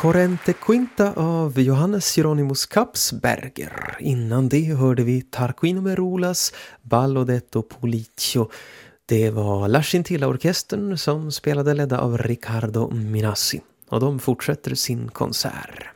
Corrente Quinta av Johannes Hieronymus Kapsberger. Innan det hörde vi Tarquino Merolas Ballo detto Pulicio. Det var La Scintilla-orkestern som spelade ledda av Riccardo Minassi. Och de fortsätter sin konsert.